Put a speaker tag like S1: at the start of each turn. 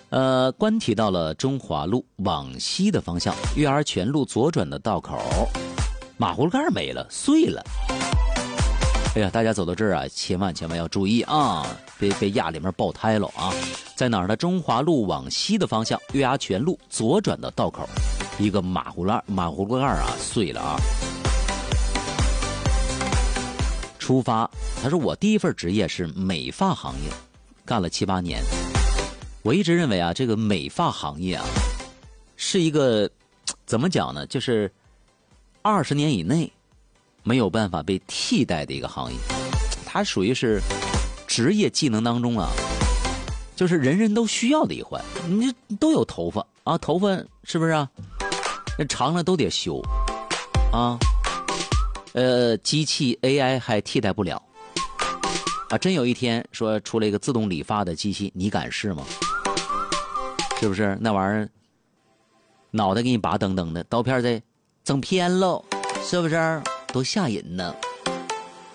S1: 关提到了中华路往西的方向，月儿泉路左转的道口，马葫芦盖没了，碎了。哎呀，大家走到这儿啊，千万要注意啊，别被压里面爆胎了啊！在哪儿呢？中华路往西的方向，月牙泉路左转的道口，一个马葫芦盖啊碎了啊。出发，他说我第一份职业是美发行业，干了7、8年。我一直认为啊，这个美发行业啊，是一个怎么讲呢？就是20年以内没有办法被替代的一个行业。它属于是职业技能当中啊，就是人人都需要的一环。你都有头发啊，头发是不是啊？那长了都得修啊。机器 AI 还替代不了啊！真有一天说出了一个自动理发的机器，你敢试吗？是不是那玩意儿脑袋给你拔噔噔的，刀片再整偏喽，是不是多吓人呢？